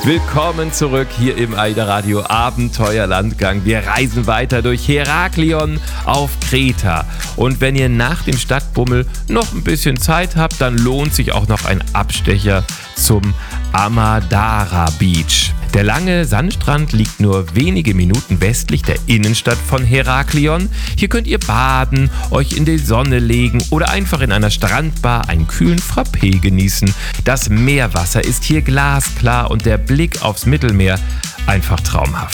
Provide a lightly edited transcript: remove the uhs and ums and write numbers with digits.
Willkommen zurück hier im AIDA Radio Abenteuerlandgang. Wir reisen weiter durch Heraklion auf Kreta. Und wenn ihr nach dem Stadtbummel noch ein bisschen Zeit habt, dann lohnt sich auch noch ein Abstecher zum Amadara Beach. Der lange Sandstrand liegt nur wenige Minuten westlich der Innenstadt von Heraklion. Hier könnt ihr baden, euch in die Sonne legen oder einfach in einer Strandbar einen kühlen Frappé genießen. Das Meerwasser ist hier glasklar und der Blick aufs Mittelmeer einfach traumhaft.